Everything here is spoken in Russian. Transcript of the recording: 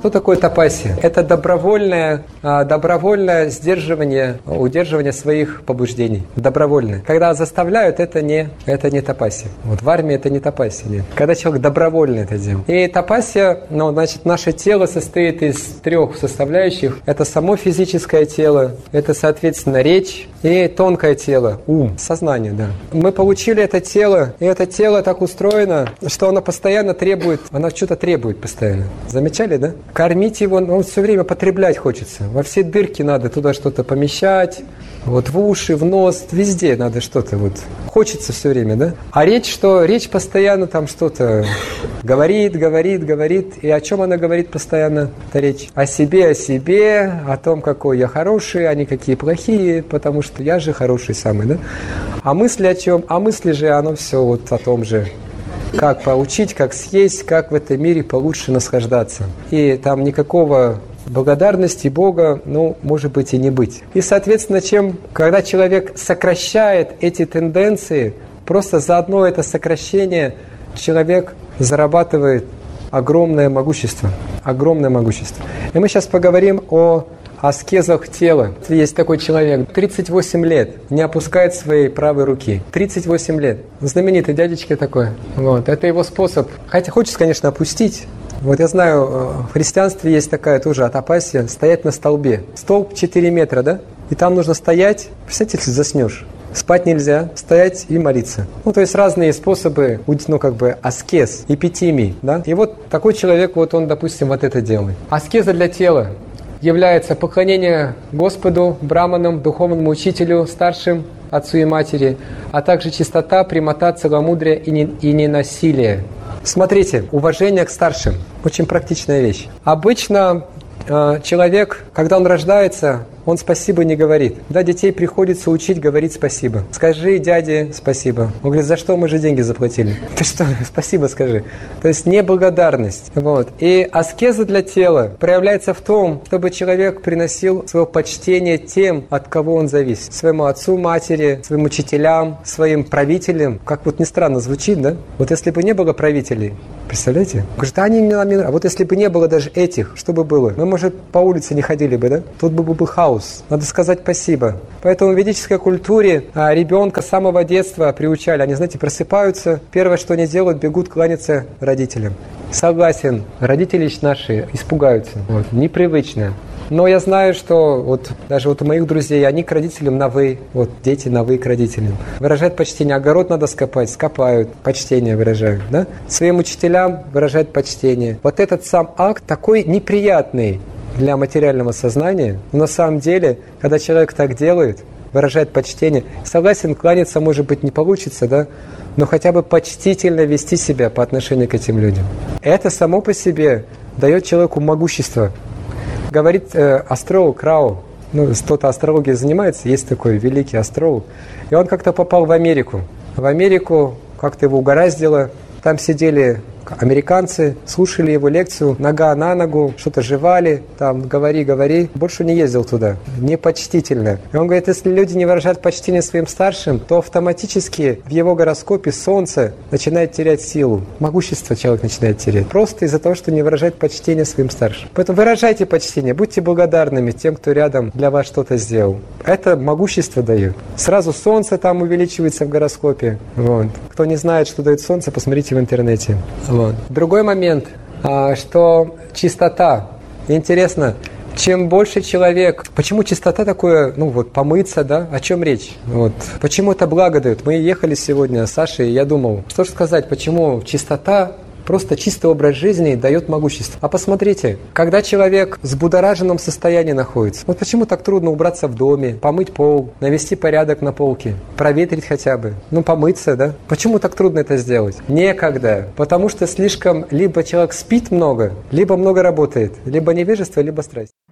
Что такое тапасия? Это добровольное сдерживание, удерживание своих побуждений. Добровольное. Когда заставляют, это не тапасия. Вот в армии это не тапасия. Нет. Когда человек добровольно это делает. И тапасия, наше тело состоит из 3 составляющих. Это само физическое тело, это, соответственно, речь и тонкое тело, ум, сознание, да. Мы получили это тело, и это тело так устроено, что оно постоянно требует, оно что-то требует постоянно. Замечали, да? Кормить его, все время потреблять хочется. Во все дырки надо туда что-то помещать, вот в уши, в нос, везде надо что-то вот. Хочется все время, да? А речь что? Речь постоянно там что-то говорит. И о чем она говорит постоянно, эта речь? О себе, о том, какой я хороший, они какие плохие, потому что я же хороший самый, да? А мысли о чем? А мысли же, оно все вот о том же. Как поучить, как съесть, как в этом мире получше наслаждаться. И там никакого благодарности Бога, может быть и не быть. И, соответственно, когда человек сокращает эти тенденции, просто за одно это сокращение человек зарабатывает огромное могущество. Огромное могущество. И мы сейчас поговорим о аскезах тела. Есть такой человек, 38 лет, не опускает своей правой руки. 38 лет. Знаменитый дядечка такой. Вот. Это его способ. Хотя хочется, конечно, опустить. Вот я знаю, в христианстве есть такая тоже атапасия, стоять на столбе. Столб 4 метра, да? И там нужно стоять, представьте, если заснешь. Спать нельзя, стоять и молиться. То есть разные способы, аскез, эпитимий, да? И вот такой человек, он, допустим, вот это делает. Аскеза для тела является поклонение Господу, браманам, духовному учителю, старшим, отцу и матери, а также чистота, прямота, целомудрие и ненасилие. Смотрите, уважение к старшим. Очень практичная вещь. Обычно человек, когда он рождается, он спасибо не говорит. Да, детей приходится учить говорить спасибо. Скажи дяде спасибо. Он говорит, за что мы же деньги заплатили? Ты что, спасибо скажи. То есть неблагодарность. Вот. И аскеза для тела проявляется в том, чтобы человек приносил свое почтение тем, от кого он зависит. Своему отцу, матери, своим учителям, своим правителям. Как вот ни странно звучит, да? Вот если бы не было правителей, представляете? Он говорит, они не нам не нравятся. А вот если бы не было даже этих, что бы было? Мы, может, по улице не ходили бы, да? Тут бы был хаос. Надо сказать спасибо. Поэтому в ведической культуре ребенка с самого детства приучали. Они, знаете, просыпаются, первое, что они делают, бегут кланяться родителям. Согласен, родители наши испугаются. Вот, непривычно. Но я знаю, что даже у моих друзей, они к родителям на «вы», дети на «вы» к родителям. Выражают почтение. Огород надо скопать, скопают, почтение выражают. Да? Своим учителям выражают почтение. Вот этот сам акт такой неприятный для материального сознания. Но на самом деле, когда человек так делает, выражает почтение, согласен, кланяться, может быть, не получится, да? Но хотя бы почтительно вести себя по отношению к этим людям. Это само по себе дает человеку могущество. Говорит астролог Рау, кто-то астрологией занимается, есть такой великий астролог, и он как-то попал в Америку. В Америку как-то его угораздило, там сидели американцы, слушали его лекцию, нога на ногу, что-то жевали, там, говори. Больше не ездил туда. Непочтительно. И он говорит, если люди не выражают почтение своим старшим, то автоматически в его гороскопе Солнце начинает терять силу. Могущество человек начинает терять. Просто из-за того, что не выражает почтение своим старшим. Поэтому выражайте почтение, будьте благодарными тем, кто рядом для вас что-то сделал. Это могущество дает. Сразу Солнце там увеличивается в гороскопе. Вот. Кто не знает, что дает Солнце, посмотрите в интернете. Вот. Другой момент, что чистота. Интересно, чем больше человек... Почему чистота такое, помыться, да? О чем речь? Почему это благо дает? Мы ехали сегодня с Сашей, и я думал, что же сказать, почему чистота... Просто чистый образ жизни дает могущество. А посмотрите, когда человек в взбудораженном состоянии находится, почему так трудно убраться в доме, помыть пол, навести порядок на полке, проветрить хотя бы, помыться, да? Почему так трудно это сделать? Некогда. Потому что слишком либо человек спит много, либо много работает, либо невежество, либо страсть.